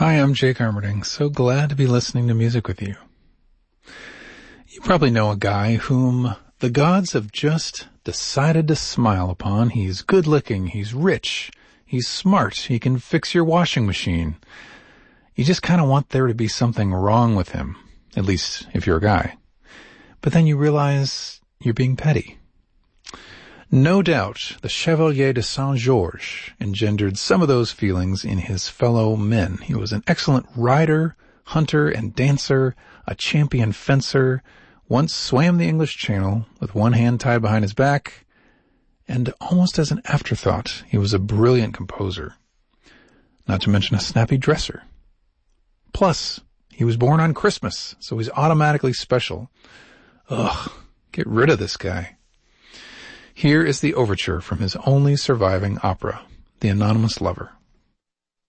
Hi, I'm Jake Armerding. So glad to be listening to music with you. You probably know a guy whom the gods have just decided to smile upon. He's good-looking, he's rich, he's smart, he can fix your washing machine. You just kind of want there to be something wrong with him, at least if you're a guy. But then you realize you're being petty. No doubt, the Chevalier de Saint-Georges engendered some of those feelings in his fellow men. He was an excellent rider, hunter, and dancer, a champion fencer, once swam the English Channel with one hand tied behind his back, and almost as an afterthought, he was a brilliant composer. Not to mention a snappy dresser. Plus, he was born on Christmas, so he's automatically special. Ugh, get rid of this guy. Here is the overture from his only surviving opera, The Anonymous Lover.